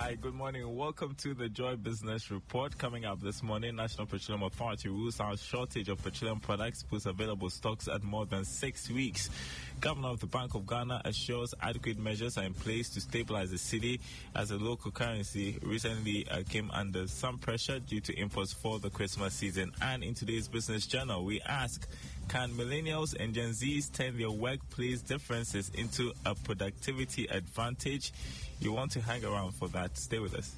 Hi, good morning. Welcome to the Joy Business Report. Coming up this morning, National Petroleum Authority rules out shortage of petroleum products, puts available stocks at more than 6 weeks. Governor of the Bank of Ghana assures adequate measures are in place to stabilize the city as the local currency recently came under some pressure due to imports for the Christmas season. And in today's Business Journal, we ask, can millennials and Gen Zs turn their workplace differences into a productivity advantage? You want to hang around for that. Stay with us.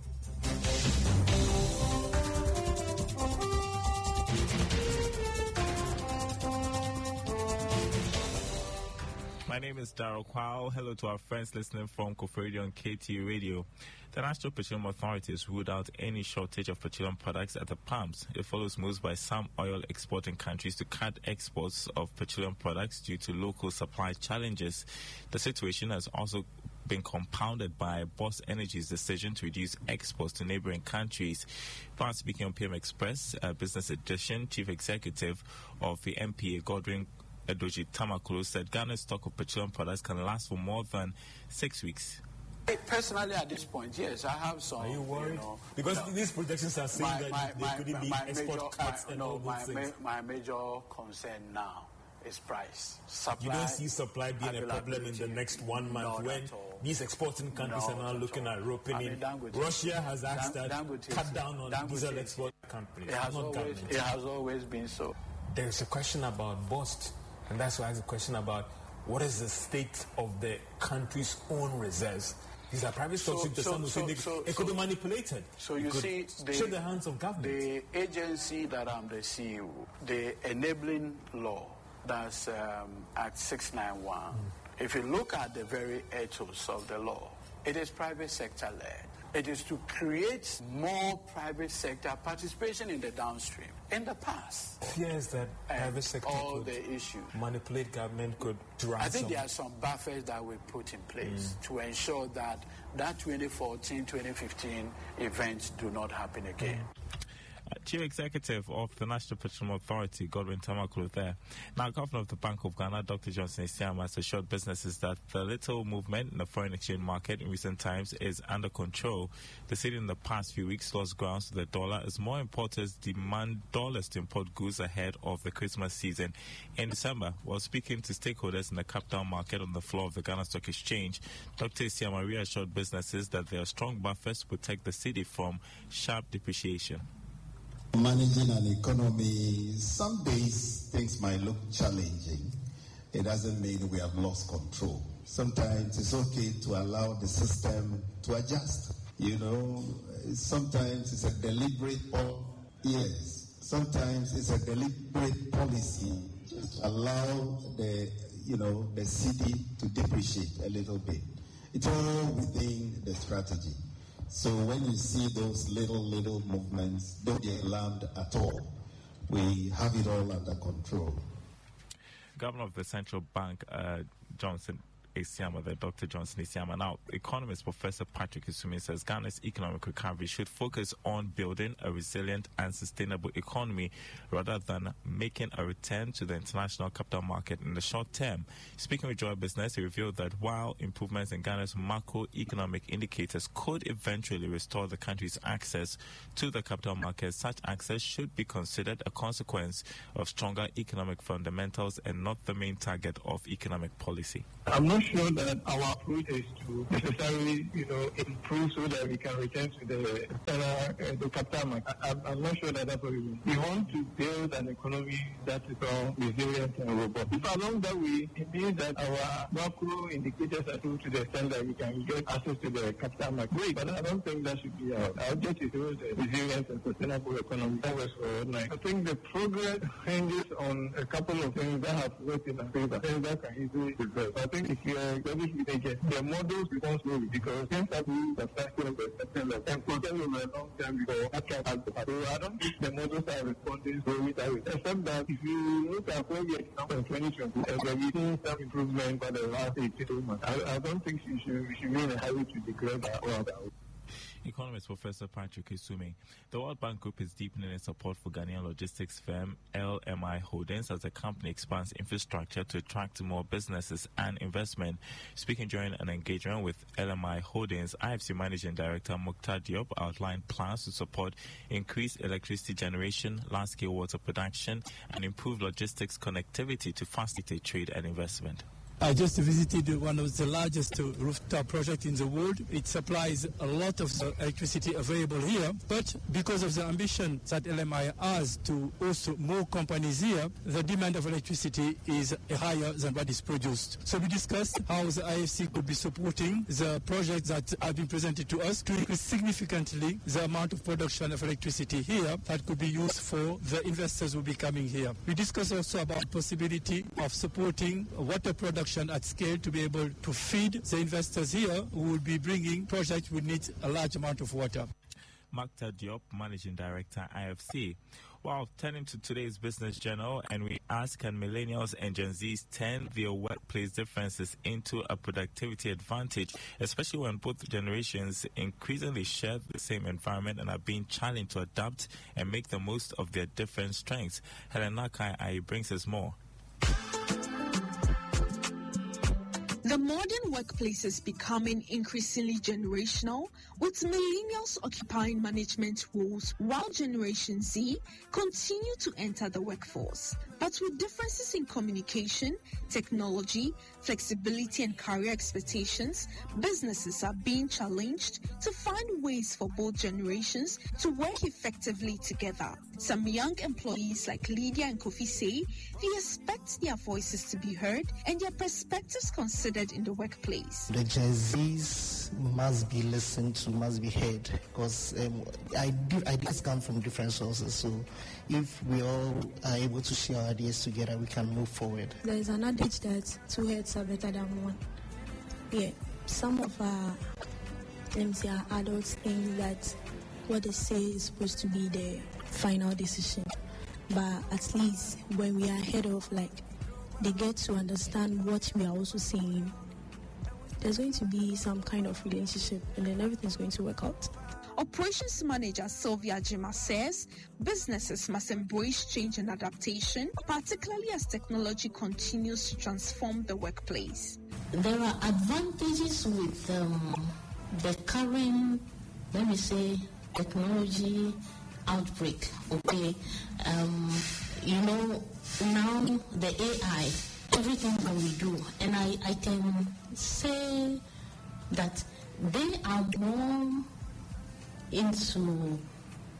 My name is Daryl Kwao. Hello to our friends listening from Koforidua on KTU Radio. The National Petroleum Authority has ruled out any shortage of petroleum products at the pumps. It follows moves by some oil exporting countries to cut exports of petroleum products due to local supply challenges. The situation has also been compounded by Boss Energy's decision to reduce exports to neighboring countries. While speaking on PM Express Business Edition, Chief Executive of the MPA, Godwin Edoji Tamakulu, said Ghana's stock of petroleum products can last for more than 6 weeks. Personally, at this point, yes, I have some. Are you worried? Because these projections are saying that there couldn't be export cuts and all those things. My major concern now is price. Supply. You don't see supply being a problem in the next 1 month when these exporting countries are now looking at roping in. Russia has asked that cut down on diesel export companies. It has always been so. There is a question about BOST, and that's why I asked a question about what is the state of the country's own reserves. These are private stocks. It could be manipulated. So you see, shake the hands of government. The agency that I'm the CEO, the enabling law, that's Act 691. If you look at the very ethos of the law, it is private sector led. It is to create more private sector participation in the downstream. In the past, fears that private sector all could the issues manipulate government could drive. I think there are some buffers that we put in place to ensure that 2014-2015 events do not happen again. Chief Executive of the National Petroleum Authority, Godwin Tamakulu there. Now, Governor of the Bank of Ghana, Dr. Johnson Isiama, has assured businesses that the little movement in the foreign exchange market in recent times is under control. The city in the past few weeks lost grounds to the dollar as more importers demand dollars to import goods ahead of the Christmas season. In December, while speaking to stakeholders in the capital market on the floor of the Ghana Stock Exchange, Dr. Isiama reassured businesses that there are strong buffers to protect the city from sharp depreciation. Managing an economy, some days things might look challenging. It doesn't mean we have lost control. Sometimes it's okay to allow the system to adjust. Sometimes it's a deliberate yes. Sometimes it's a deliberate policy to allow the city to depreciate a little bit. It's all within the strategy. So when you see those little movements, don't get alarmed at all. We have it all under control. Governor of the Central Bank, Johnson Isiama, Dr. Johnson Isiama. Now, economist Professor Patrick Isumi says Ghana's economic recovery should focus on building a resilient and sustainable economy rather than making a return to the international capital market in the short term. Speaking with Joy Business, he revealed that while improvements in Ghana's macroeconomic indicators could eventually restore the country's access to the capital market, such access should be considered a consequence of stronger economic fundamentals and not the main target of economic policy. I'm not sure that our approach is to necessarily, improve so that we can return to the capital market. I'm not sure that that's what we want. We want to build an economy that is all resilient and robust. If along that way, it means that our macro indicators are to the extent that we can get access to the capital market. Great, but I don't think that should be our objective is to build a resilient and sustainable economy. That was for night. I think the progress hinges on a couple of things that have worked in our favor, things that can easily reverse. I think if you're the models respond slowly because things that we successful and protect over a long time before that can happen. So I don't think the models are responding slowly, except that if you look at where we are now in 2020, we've seen some improvement by the last 18 months. I don't think we should be in a hurry to declare that. Economist Professor Patrick Isumi. The World Bank Group is deepening its support for Ghanaian logistics firm LMI Holdings as the company expands infrastructure to attract more businesses and investment. Speaking during an engagement with LMI Holdings, IFC Managing Director Mukhtar Diop outlined plans to support increased electricity generation, large-scale water production, and improve logistics connectivity to facilitate trade and investment. I just visited one of the largest rooftop projects in the world. It supplies a lot of electricity available here, but because of the ambition that LMI has to also more companies here, the demand of electricity is higher than what is produced. So we discussed how the IFC could be supporting the projects that have been presented to us to increase significantly the amount of production of electricity here that could be used for the investors who will be coming here. We discussed also about the possibility of supporting water production at scale to be able to feed the investors here who will be bringing projects which need a large amount of water. Mukhtar Diop, Managing Director, IFC. Well, turning to today's business journal, and we ask, can millennials and Gen Zs turn their workplace differences into a productivity advantage, especially when both generations increasingly share the same environment and are being challenged to adapt and make the most of their different strengths? Helen Nakai brings us more. The modern workplace is becoming increasingly generational, with millennials occupying management roles while Generation Z continue to enter the workforce. But with differences in communication, technology, flexibility, and career expectations, businesses are being challenged to find ways for both generations to work effectively together. Some young employees like Lydia and Kofi say they expect their voices to be heard and their perspectives considered in the workplace. The Gen Zs must be listened to, must be heard, because ideas come from different sources. So if we all are able to share our ideas together, we can move forward. There is an adage that two heads are better than one. Yeah, some of our adults think that what they say is supposed to be the final decision. But at least when we are ahead of, they get to understand what we are also saying, there's going to be some kind of relationship, and then everything's going to work out. Operations Manager Sylvia Jima says businesses must embrace change and adaptation, particularly as technology continues to transform the workplace. There are advantages with the current, technology outbreak. Okay, now the AI, everything that we do, and I can say that they are more into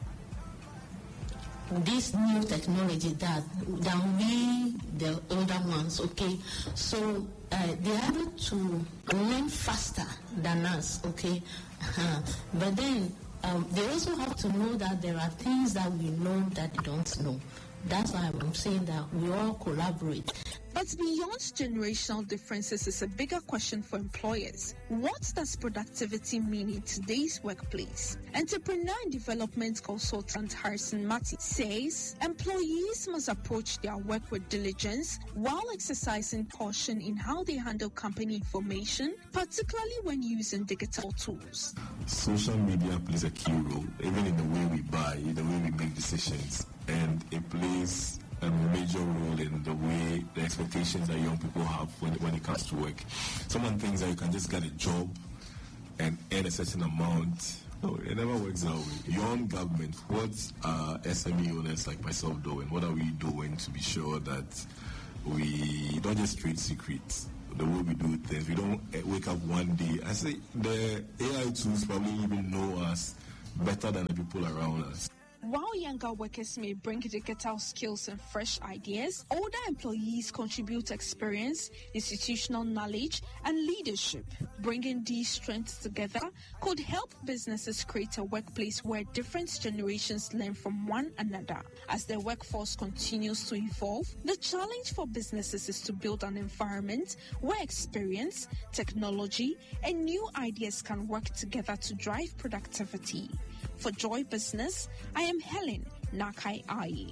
this new technology than we, the older ones. Okay, so they are able to learn faster than us. Okay, but then they also have to know that there are things that we know that they don't know. That's why I'm saying that we all collaborate. But beyond generational differences is a bigger question for employers. What does productivity mean in today's workplace? Entrepreneur and development consultant Harrison Mati says employees must approach their work with diligence while exercising caution in how they handle company information, particularly when using digital tools. Social media plays a key role, even in the way we buy, the way we make decisions, and it plays a major role in the way, the expectations that young people have when it comes to work. Someone thinks that you can just get a job and earn a certain amount. No, it never works that way. Young government, what are SME owners like myself doing? What are we doing to be sure that we don't just trade secrets? The way we do things, we don't wake up one day. I say the AI tools probably even know us better than the people around us. While younger workers may bring digital skills and fresh ideas, older employees contribute experience, institutional knowledge, and leadership. Bringing these strengths together could help businesses create a workplace where different generations learn from one another. As the workforce continues to evolve, the challenge for businesses is to build an environment where experience, technology, and new ideas can work together to drive productivity. For Joy Business, I am Helen Nakai Aye.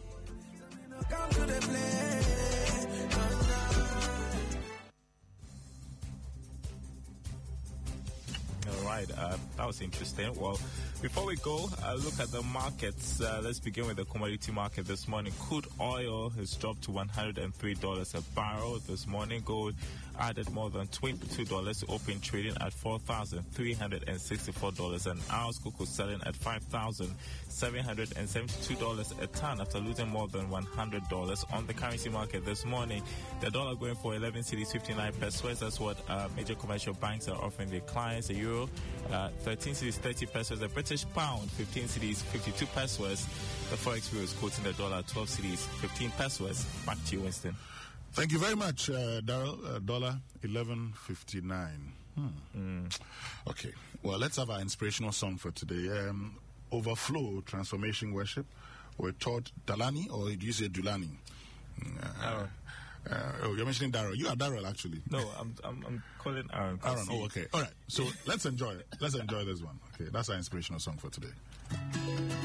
All right. That was interesting. Well, before we go, look at the markets. Let's begin with the commodity market this morning. Crude oil has dropped to $103 a barrel this morning. Gold added more than $22 to open trading at $4,364 an ounce. Cocoa selling at $5,772 a ton after losing more than $100. On the currency market this morning, the dollar going for 11 cedis 59 pesos. That's what major commercial banks are offering their clients. A euro, 13 cedis 30 pesos. A British pound, 15 cedis 52 pesos. The Forex Bureau is quoting the dollar 12 cedis 15 pesos. Back to you, Winston. Thank you very much, Daryl. Dollar 11.59. Okay. Well, let's have our inspirational song for today. Overflow Transformation Worship. We're taught Dalani, or do you say Dulani? You're mentioning Daryl. You are Daryl, actually. No, I'm calling Aaron. Aaron. Oh, okay. All right. So let's enjoy it. Let's enjoy this one. Okay. That's our inspirational song for today.